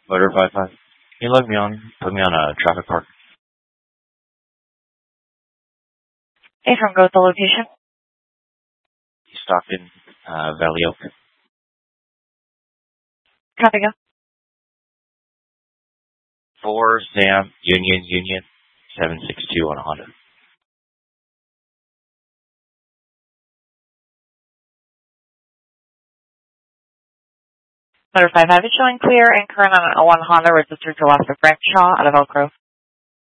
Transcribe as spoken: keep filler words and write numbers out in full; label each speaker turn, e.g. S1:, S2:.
S1: Motor five five. Can you log me on? Put me on a traffic park.
S2: Hey, from go to the location.
S1: Stockton, uh, Valley Oak.
S2: Copy, go.
S1: Four Sam Union Union seven six two on a Honda.
S2: Motor five five is showing clear and current on a one Honda registered to Lester Frank Shaw out of Elk Grove.